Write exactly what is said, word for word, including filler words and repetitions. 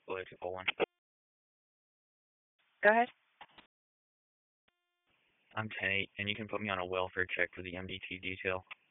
Hello, two four one. Go ahead. I'm ten eight, and you can put me on a welfare check for the M D T detail.